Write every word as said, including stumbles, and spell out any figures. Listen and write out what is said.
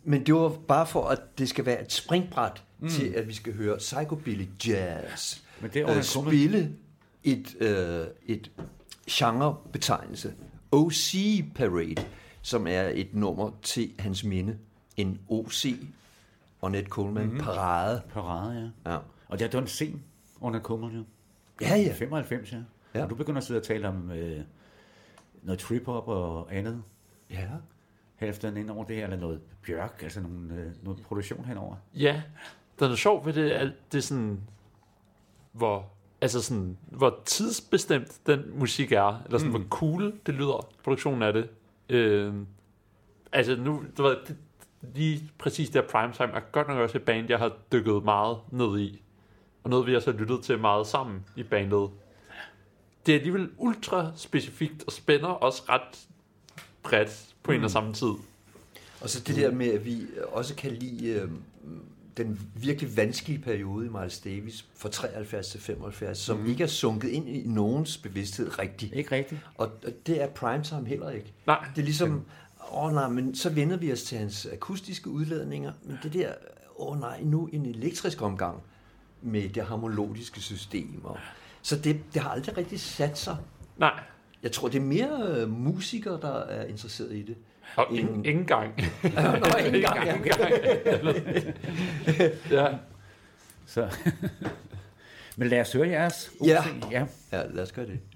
Men det var bare for, at det skal være et springbræt mm. til, at vi skal høre psychobilly jazz. Men det er øh, spille et, øh, et genrebetegnelse. O C Parade, som er et nummer til hans minde. En O C, Ornette Coleman, mm-hmm. parade. Parade, ja. ja. Og det er en sen Ornette Coleman, jo. Ja, ja. femoghalvfems, ja. ja. Og du begynder at sidde og tale om øh, noget trip-hop og andet. Ja. Halvdelen ind over det her, eller noget Bjørk, altså nogle, øh, noget produktion henover. Ja, der er noget sjovt ved det, at det er sådan, hvor, altså sådan, hvor tidsbestemt den musik er, eller sådan, mm. hvor cool det lyder, produktionen af det. Øh, altså nu, det var det, lige præcis der Primetime er godt nok også et band, jeg har dykket meget ned i, og noget vi også har lyttet til meget sammen i bandet. Det er alligevel ultra specifikt og spænder også ret bredt på mm. en og samme tid. Og så det der med, at vi også kan lide øh, den virkelig vanskelige periode i Miles Davis fra treoghalvfjerds til femoghalvfjerds, som mm. ikke er sunket ind i nogens bevidsthed rigtigt. Ikke rigtigt. Og det er Primetime heller ikke. Nej. Det er ligesom, åh oh, nej, men så vender vi os til hans akustiske udladninger, men det der, åh oh, nej, nu en elektrisk omgang med det harmoniske system. Og, så det, det har aldrig rigtig sat sig. Nej. Jeg tror, det er mere uh, musikere, der er interesseret i det. Og en... ingen, ingen gang. Nå, ingen gang. Ingen gang. Ja. Så. Men lad os høre jeres. Ja. ja, lad os gøre det.